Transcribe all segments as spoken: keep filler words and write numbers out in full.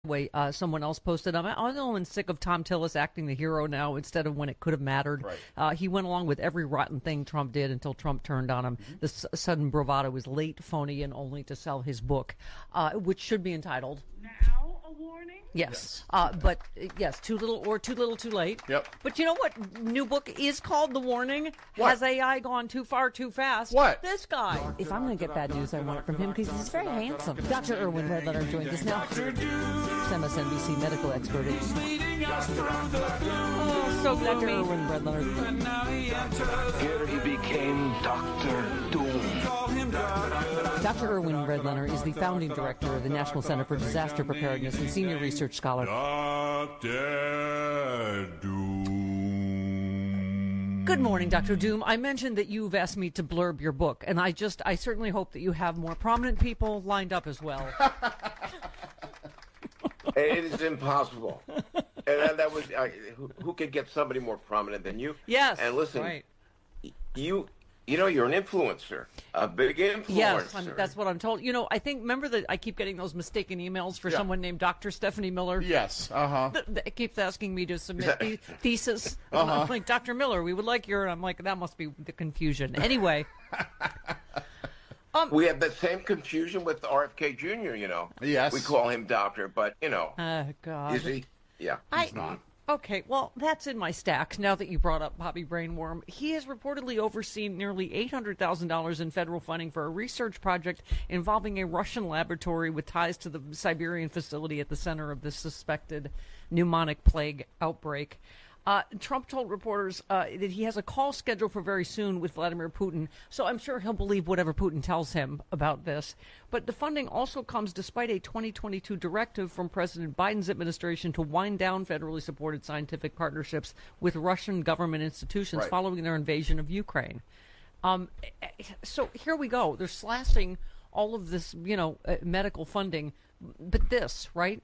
way uh, someone else posted. I'm, I'm sick of Tom Tillis acting the hero now instead of when it could have mattered. Right. Uh, he went along with every rotten thing Trump did until Trump turned on him. Mm-hmm. This sudden bravado was late, phony, and only to sell his book, uh, which should be entitled... Now a warning? Yes. Yes. Uh, but, uh, yes, too little or too little too late. Yep. But you know what new book is called The Warning? What? Has A I gone too far too fast? What? This guy. If I'm going to get bad news, I want it from him because he's very handsome. Doctor Irwin Redlener joins us now. M S N B C medical expert. Oh, so Doctor Irwin Redlener. Here he became Doctor Doom. Doctor Irwin Redlener is the founding director of the National Center for Disaster Preparedness and senior research scholar. Doctor Doom. Good morning, Doctor Doom. I mentioned that you've asked me to blurb your book, and I just, I certainly hope that you have more prominent people lined up as well. It is impossible. And that, that was uh, who, who could get somebody more prominent than you? Yes. And listen, right. you you know you're an influencer, a big influencer. Yes, I'm, that's what I'm told. You know, I think remember that I keep getting those mistaken emails for Yeah. someone named Doctor Stephanie Miller. Yes. Uh huh. Th- That keeps asking me to submit the thesis. And Uh-huh. I'm like, Doctor Miller, we would like your. And I'm like, that must be the confusion. Anyway. We have the same confusion with R F K Junior, you know. Yes. We call him doctor, but, you know, Oh, God. is he? Yeah. I, not. Okay, well, that's in my stacks now that you brought up Bobby Brainworm. He has reportedly overseen nearly eight hundred thousand dollars in federal funding for a research project involving a Russian laboratory with ties to the Siberian facility at the center of the suspected pneumonic plague outbreak. Uh, Trump told reporters uh, that he has a call scheduled for very soon with Vladimir Putin, so I'm sure he'll believe whatever Putin tells him about this. But the funding also comes despite a twenty twenty-two directive from President Biden's administration to wind down federally supported scientific partnerships with Russian government institutions Right. following their invasion of Ukraine. Um, so here we go. They're slashing all of this, you know, uh, medical funding, but this, right?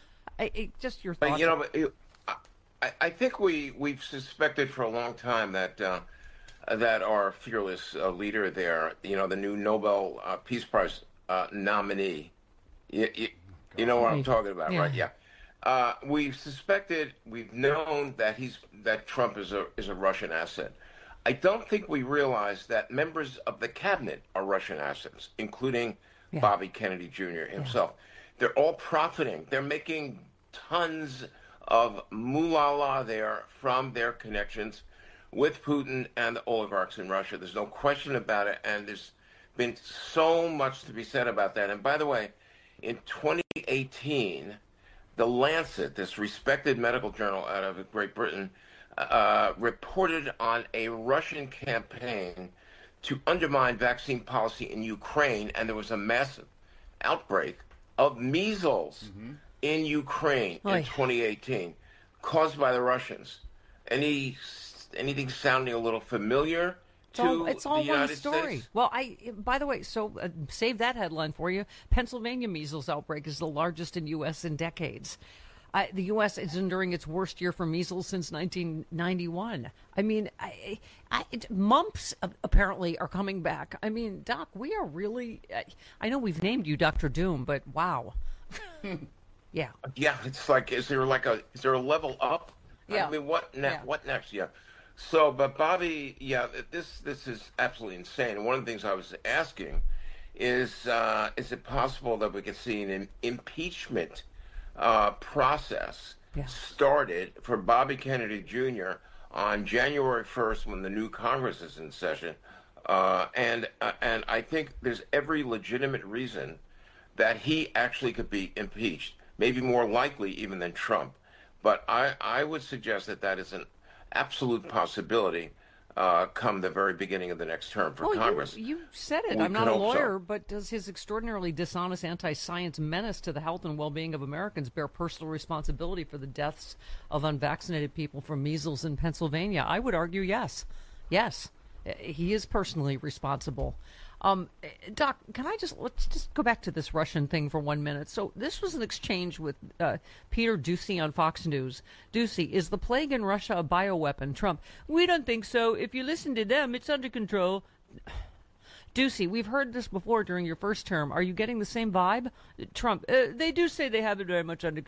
I, I, just your thoughts. But, you know, but, you- I, I think we, we've suspected for a long time that uh, that our fearless uh, leader there, you know, the new Nobel uh, Peace Prize uh, nominee, you, you, you know what I'm talking about, Yeah. right? Yeah. Uh, we've suspected, we've known that he's that Trump is a is a Russian asset. I don't think we realize that members of the cabinet are Russian assets, including Yeah. Bobby Kennedy Junior himself. They're all profiting. They're making tons of moolah there from their connections with Putin and the oligarchs in Russia. There's no question about it, and there's been so much to be said about that. And by the way, in twenty eighteen, The Lancet, this respected medical journal out of Great Britain, uh, reported on a Russian campaign to undermine vaccine policy in Ukraine, and there was a massive outbreak of measles Mm-hmm. in Ukraine Oy. in twenty eighteen, caused by the Russians. Any anything sounding a little familiar It's to all, it's all the one United story. States? Well, I by the way, so uh, save that headline for you. Pennsylvania measles outbreak is the largest in U S in decades. Uh, the U S is enduring its worst year for measles since nineteen ninety-one. I mean, I, I, it, mumps uh, apparently are coming back. I mean, Doc, we are really. I, I know we've named you Doctor Doom, but wow. Yeah. Yeah, it's like, is there like a, is there a level up? Yeah. I mean, what next? Yeah. What next? Yeah. So, but Bobby, yeah, this this is absolutely insane. And one of the things I was asking is, uh, is it possible that we could see an im- impeachment uh, process Yeah. started for Bobby Kennedy Junior on January first when the new Congress is in session? Uh, and uh, and I think there's every legitimate reason that he actually could be impeached, maybe more likely even than Trump. But I, I would suggest that that is an absolute possibility uh, come the very beginning of the next term for Well, Congress. You, you said it. We I'm not can a hope so. lawyer, but does his extraordinarily dishonest anti-science menace to the health and well-being of Americans bear personal responsibility for the deaths of unvaccinated people from measles in Pennsylvania? I would argue yes. Yes. Uh, He is personally responsible. Um, eh, Doc, can I just let's just go back to this Russian thing for one minute? So this was an exchange with uh, Peter Doocy on Fox News. Doocy, is the plague in Russia a bioweapon? Trump, we don't think so. If you listen to them, it's under control. Doocy, we've heard this before during your first term. Are you getting the same vibe? Trump, uh, they do say they have it very much under control.